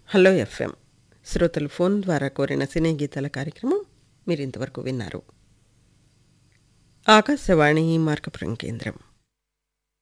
Hello FM శ్రోతలు phone ద్వారా కోరిన సినీ గీతాల కార్యక్రమం మీరింతవరకు విన్నారు. ఆకాశవాణి మార్కపురం కేంద్రం.